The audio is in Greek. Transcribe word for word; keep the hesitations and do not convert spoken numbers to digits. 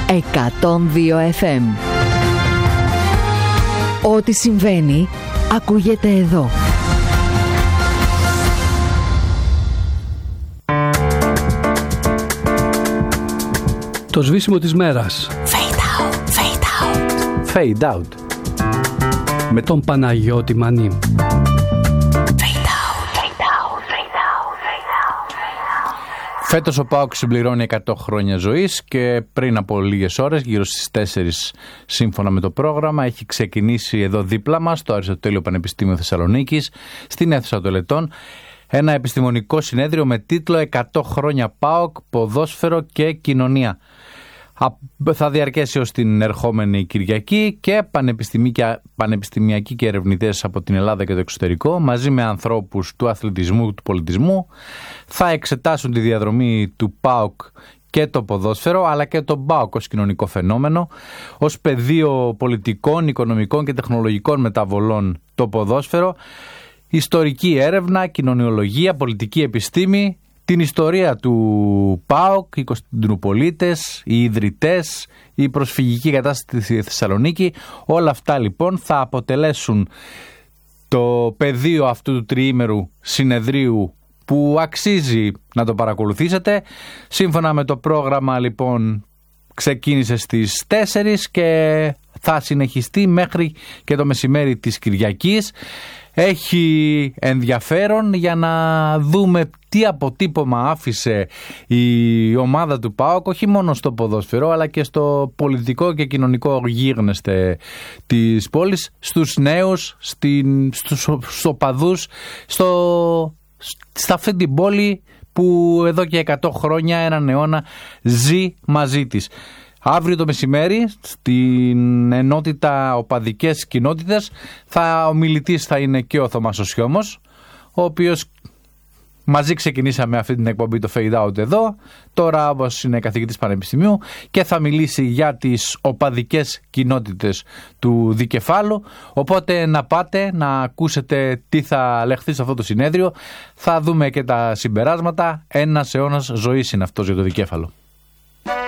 εκατόν δύο εφ εμ. Ό,τι συμβαίνει ακούγεται εδώ. Το σβήσιμο της μέρας. Fade out, fade out. Fade out. Με τον Παναγιώτη Μανή. Φέτος ο ΠΑΟΚ συμπληρώνει εκατό χρόνια ζωής και πριν από λίγες ώρες, γύρω στις τέσσερις σύμφωνα με το πρόγραμμα, έχει ξεκινήσει εδώ δίπλα μας, στο Αριστοτέλειο Πανεπιστήμιο Θεσσαλονίκης, στην αίθουσα των Ελετών, ένα επιστημονικό συνέδριο με τίτλο εκατό χρόνια ΠΑΟΚ, ποδόσφαιρο και κοινωνία. Θα διαρκέσει ως την ερχόμενη Κυριακή και πανεπιστημιακοί και ερευνητές από την Ελλάδα και το εξωτερικό, μαζί με ανθρώπους του αθλητισμού, του πολιτισμού, θα εξετάσουν τη διαδρομή του ΠΑΟΚ και το ποδόσφαιρο, αλλά και τον ΠΑΟΚ ως κοινωνικό φαινόμενο, ως πεδίο πολιτικών, οικονομικών και τεχνολογικών μεταβολών το ποδόσφαιρο, ιστορική έρευνα, κοινωνιολογία, πολιτική επιστήμη, την ιστορία του ΠΑΟΚ, οι Κωνσταντινουπολίτες, οι ιδρυτές, η προσφυγική κατάσταση στη Θεσσαλονίκη. Όλα αυτά λοιπόν θα αποτελέσουν το πεδίο αυτού του τριήμερου συνεδρίου που αξίζει να το παρακολουθήσετε. Σύμφωνα με το πρόγραμμα λοιπόν ξεκίνησε στις τέσσερις και θα συνεχιστεί μέχρι και το μεσημέρι της Κυριακής. Έχει ενδιαφέρον για να δούμε τι αποτύπωμα άφησε η ομάδα του ΠΑΟΚ, όχι μόνο στο ποδόσφαιρο αλλά και στο πολιτικό και κοινωνικό γίγνεσθε της πόλης, στους νέους, στην, στους οπαδούς, στο, στα αυτή την πόλη που εδώ και εκατό χρόνια, έναν αιώνα, ζει μαζί της. Αύριο το μεσημέρι στην ενότητα οπαδικές κοινότητες θα ο μιλητής θα είναι και ο Θωμάς ο Σιώμος, ο οποίος μαζί ξεκινήσαμε αυτή την εκπομπή το Fade Out εδώ, τώρα όπως είναι καθηγητής πανεπιστημίου και θα μιλήσει για τις οπαδικές κοινότητες του Δικεφάλου, οπότε να πάτε να ακούσετε τι θα λεχθεί σε αυτό το συνέδριο, θα δούμε και τα συμπεράσματα. Ένας αιώνας ζωής είναι αυτός για το Δικέφαλο.